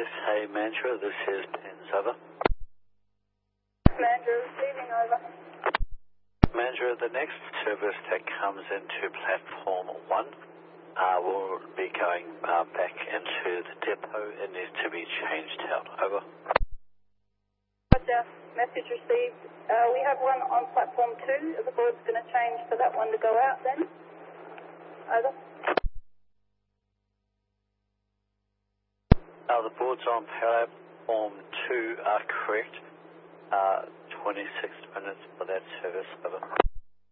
Hey Mandurah, this is Pens, over. Mandurah receiving, over. Mandurah, the next service that comes into platform 1 will be going back into the depot. It needs to be changed out, over. Roger, message received. We have one on platform 2. The board's going to change for that one to go out then. Over. The boards on platform 2 are correct. 26 minutes for that service, over.